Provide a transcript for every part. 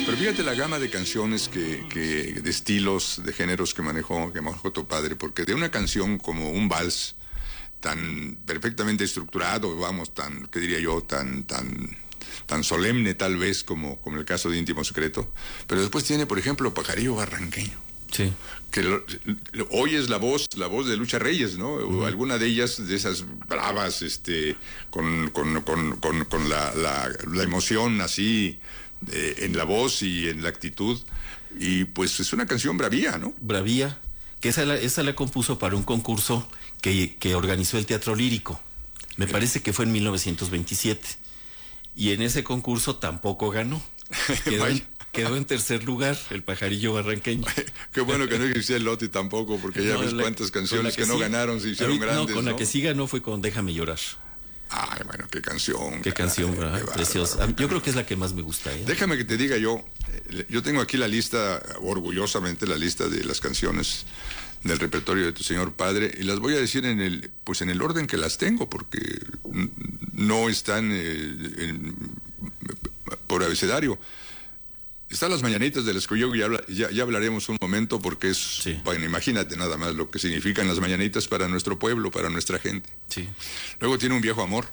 Pero fíjate la gama de canciones de estilos, de géneros que manejó tu padre, porque de una canción como un vals tan perfectamente estructurado, vamos, tan, ¿qué diría yo? Tan solemne tal vez como el caso de Íntimo Secreto, pero después tiene, por ejemplo, Pajarillo Barranqueño. Sí. Que oyes la voz de Lucha Reyes, ¿no? O alguna de ellas, de esas bravas, con la emoción así, en la voz y en la actitud, y pues es una canción bravía, ¿no? Bravía, que esa la compuso para un concurso que organizó el Teatro Lírico. Me parece que fue en 1927. Y en ese concurso tampoco ganó. Quedó en tercer lugar el Pajarillo Barranqueño. Qué bueno que no existía el Lote tampoco, porque ya ves cuántas canciones que no ganaron se hicieron grandes. No, con la que sí ganó fue con Déjame Llorar. Ay, bueno, qué canción. Qué canción, ¿verdad? Preciosa. Yo creo que es la que más me gusta. Déjame que te diga yo tengo aquí la lista, orgullosamente la lista de las canciones del repertorio de tu señor padre, y las voy a decir en el orden que las tengo, porque no están por abecedario. Están las mañanitas de las que ya hablaremos un momento, porque es, sí. Bueno, imagínate nada más lo que significan las mañanitas para nuestro pueblo, para nuestra gente. Sí. Luego tiene Un Viejo Amor,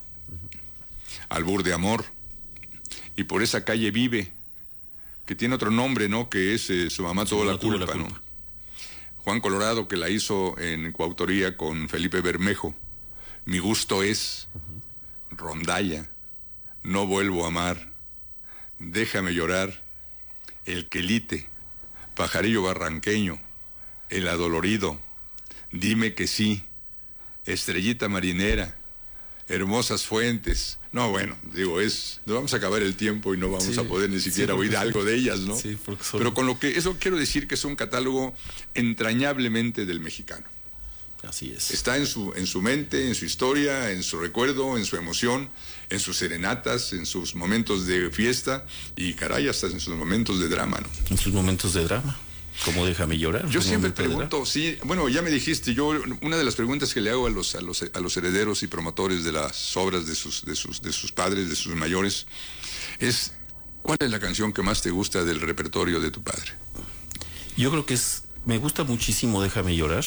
Albur de Amor, y Por Esa Calle Vive, que tiene otro nombre, ¿no? Que es Su Mamá Tuvo la Culpa, ¿no? Juan Colorado, que la hizo en coautoría con Felipe Bermejo, Mi Gusto Es, Rondalla, No Vuelvo a Amar, Déjame Llorar, El Quelite, Pajarillo Barranqueño, El Adolorido, Dime que Sí, Estrellita Marinera, Hermosas Fuentes. No, bueno, nos vamos a acabar el tiempo y no vamos a poder ni siquiera oír algo de ellas, ¿no? Sí, porque Pero eso quiero decir que es un catálogo entrañablemente del mexicano. Así es. Está en su mente, en su historia, en su recuerdo, en su emoción, en sus serenatas, en sus momentos de fiesta y, caray, hasta en sus momentos de drama, ¿no? En sus momentos de drama. ¿Cómo Déjame Llorar? Yo siempre pregunto, sí, bueno, ya me dijiste, una de las preguntas que le hago a los herederos y promotores de las obras de sus padres, de sus mayores, es, ¿cuál es la canción que más te gusta del repertorio de tu padre? Yo creo que me gusta muchísimo Déjame Llorar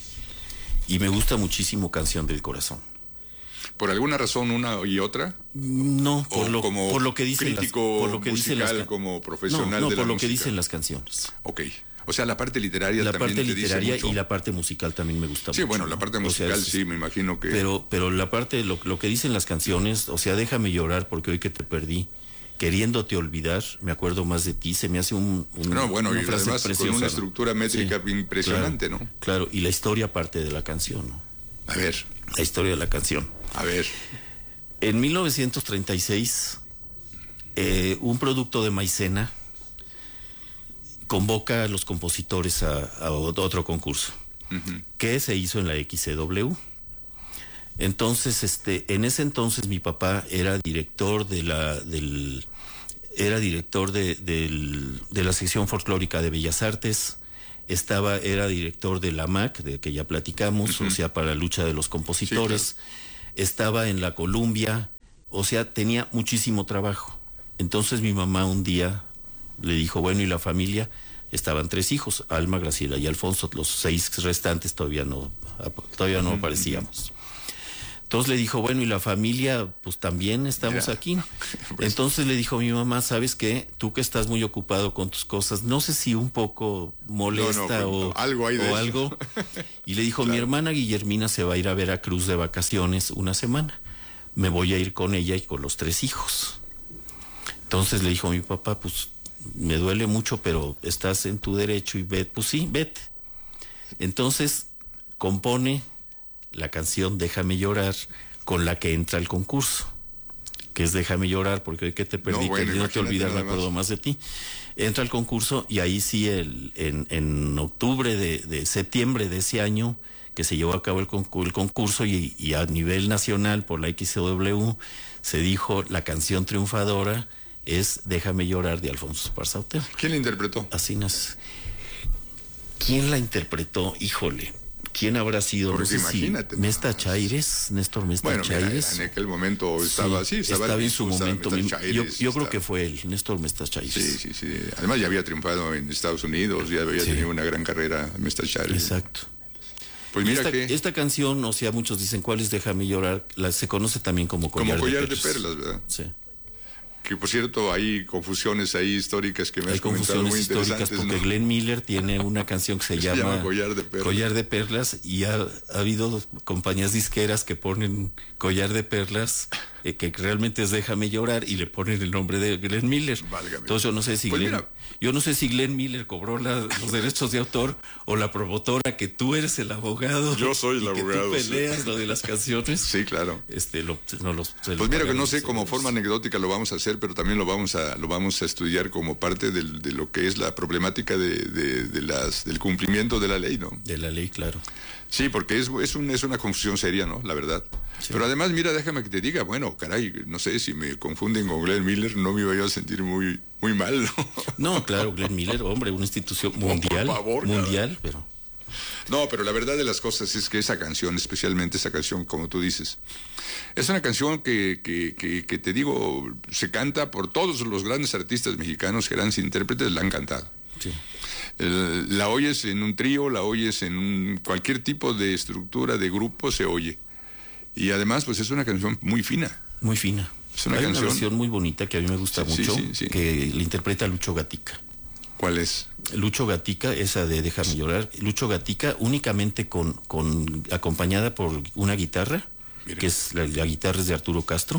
y me gusta muchísimo Canción del Corazón. ¿Por alguna razón una y otra? No, por lo que dicen crítico musical, como profesional de la por lo música. Que dicen las canciones. Ok. O sea, la parte literaria también te dice mucho. Y la parte musical también me gusta mucho. Sí, bueno, la parte musical sí, me imagino que... Pero la parte, lo que dicen las canciones, o sea, Déjame Llorar porque hoy que te perdí, queriéndote olvidar, me acuerdo más de ti, se me hace una y frase además preciosa, con una estructura métrica impresionante, claro, ¿no? Claro, y la historia parte de la canción, ¿no? A ver. La historia de la canción. A ver. En 1936, un producto de Maicena convoca a los compositores a otro concurso, que se hizo en la XCW. Entonces, en ese entonces mi papá era director de la sección folclórica de Bellas Artes, era director de la MAC, de que ya platicamos, o sea, para la lucha de los compositores, sí, claro. Estaba en la Columbia, o sea, tenía muchísimo trabajo. Entonces mi mamá un día le dijo, bueno, ¿y la familia? Estaban 3 hijos, Alma, Graciela y Alfonso, los 6 restantes todavía no aparecíamos. Entonces le dijo, bueno, ¿y la familia? Pues también estamos aquí. Pues, entonces le dijo a mi mamá, ¿sabes qué? Tú que estás muy ocupado con tus cosas, no sé si un poco molesta o algo hay de eso. Algo. Y le dijo, claro. Mi hermana Guillermina se va a ir a Veracruz de vacaciones una semana. Me voy a ir con ella y con los 3 hijos. Entonces le dijo a mi papá, pues me duele mucho, pero estás en tu derecho y vete. Pues sí, vete. Entonces compone la canción Déjame Llorar, con la que entra al concurso, que es Déjame Llorar porque hoy que te perdí, no te olvidar, me acuerdo más de ti. Entra al concurso y ahí sí, en octubre de septiembre de ese año que se llevó a cabo el concurso y a nivel nacional por la XCW se dijo, la canción triunfadora es Déjame Llorar de Alfonso Esparza Otero. ¿Quién la interpretó? Así nace. ¿Quién la interpretó? Híjole. ¿Quién habrá sido? Porque no sé imagínate. Si Mesta Chaires, Néstor Mesta Chaires. En aquel momento estaba en su momento. Chaires, yo creo que fue él, Néstor Mesta Chaires. Sí. Además ya había triunfado en Estados Unidos, ya había tenido una gran carrera Mesta Chaires. Exacto. Pues mira esta canción, o sea, muchos dicen, ¿cuál es Déjame llorar? Se conoce también como Collar de Perlas, ¿verdad? Sí. Que por cierto hay confusiones ahí históricas que me has comentado muy interesantes, porque ¿no? Glenn Miller tiene una canción que se llama Collar de Perlas, y ha habido compañías disqueras que ponen Collar de Perlas, que realmente es Déjame llorar, y le ponen el nombre de Glenn Miller. Válgame. Entonces yo no sé si Glenn Miller cobró los derechos de autor, o la promotora, que tú eres el abogado. Yo soy el abogado. Que tú peleas lo de las canciones. Sí, claro. Pues mira que no sé, como forma anecdótica lo vamos a hacer, pero también lo vamos a estudiar como parte de lo que es la problemática del cumplimiento de la ley, ¿no? De la ley, claro. Sí, porque es una confusión seria, ¿no? La verdad. Sí. Pero además, mira, déjame que te diga, bueno, caray, no sé, si me confunden con Glenn Miller, no me iba yo a sentir muy, muy mal, ¿no? No, claro, Glenn Miller, hombre, una institución mundial, por favor, mundial, pero... No, pero la verdad de las cosas es que esa canción, especialmente esa canción, como tú dices, es una canción que te digo, se canta por todos los grandes artistas mexicanos, grandes intérpretes, la han cantado. Sí. La oyes en un trío, la oyes en cualquier tipo de estructura, de grupo, se oye. Y además, pues es una canción muy fina. Muy fina. Es una Hay canción. Una versión muy bonita que a mí me gusta mucho, que le interpreta Lucho Gatica. ¿Cuál es? Lucho Gatica, esa de Déjame llorar. Lucho Gatica únicamente acompañada por una guitarra, Mira. Que es la guitarra es de Arturo Castro,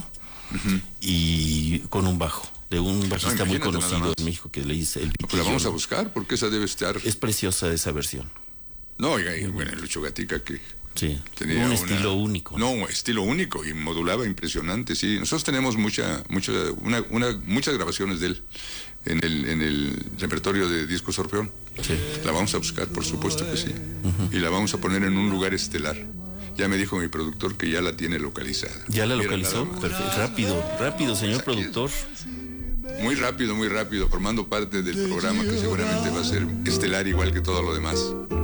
y con un bajo, de un bajista muy conocido en México que le dice el Vitillo. Pues la vamos a buscar, porque esa debe estar. Es preciosa esa versión. No, oiga, bueno, Lucho Gatica que sí, tenía un estilo único. No, un estilo único, y modulaba impresionante, sí. Nosotros tenemos muchas grabaciones de él en el repertorio de Discos Orfeón. Sí. La vamos a buscar, por supuesto que sí. Y la vamos a poner en un lugar estelar. Ya me dijo mi productor que ya la tiene localizada. ¿Ya la localizó? Perfecto. Rápido, señor productor. Muy rápido, formando parte del programa que seguramente va a ser estelar igual que todo lo demás.